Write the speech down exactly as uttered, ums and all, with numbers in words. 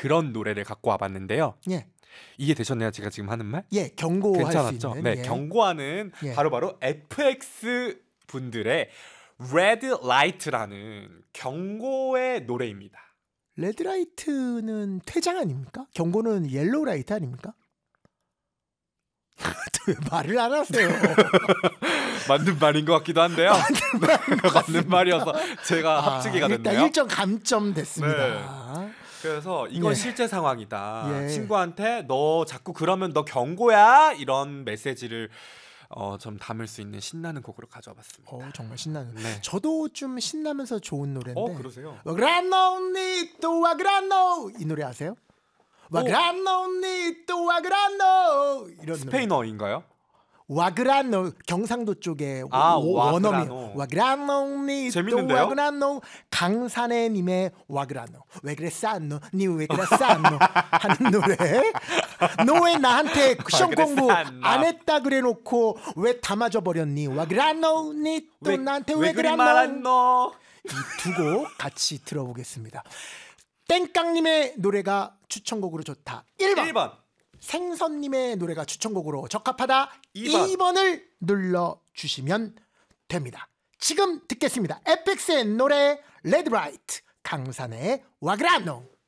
그런 노래를 갖고 와봤는데요. 예. 이해되셨나요? 제가 지금 하는 말? 예, 경고할 괜찮았죠? 수 있는. 네, 예. 경고하는 예. 바로바로 에프엑스 분들의 Red Light라는 경고의 노래입니다. 레드라이트는 퇴장 아닙니까? 경고는 옐로우라이트 아닙니까? 왜 말을 안 하세요? 맞는 말인 것 같기도 한데요. 맞는 말이어서 제가 아, 합치기가 일단 됐네요. 일정 감점 됐습니다. 네. 그래서 이건 예. 실제 상황이다. 예. 친구한테 너 자꾸 그러면 너 경고야 이런 메시지를 어, 좀 담을 수 있는 신나는 곡으로 가져와봤습니다. 어, 정말 신나는. 네. 저도 좀 신나면서 좋은 노래인데. 어 그러세요? 와그라노 니또 와그라노 이 노래 아세요? 와그라노 니또 와그라노 이런 스페인어인가요? 와그라노 경상도 쪽에 아, 오, 와그라노. 원어민 와그라노 니또 재밌는데요? 와그라노 강산해님의 와그라노 왜 그래 싸노 니 왜 그래 싸노 하는 노래. 너 왜 나한테 시험 그래, 공부 싸노. 안 했다 그래 놓고 왜 다 맞아 버렸니? 와그라노 니 또 나한테 왜, 왜 그리 그래 말았노? 이 두 곡 같이 들어보겠습니다. 땡깡님의 노래가 추천곡으로 좋다. 일 번. 일 번. 생선님의 노래가 추천곡으로 적합하다. 이 번. 이 번을 눌러주시면 됩니다. 지금 듣겠습니다. 에펙스의 노래 레드라이트 강산의 와그라노.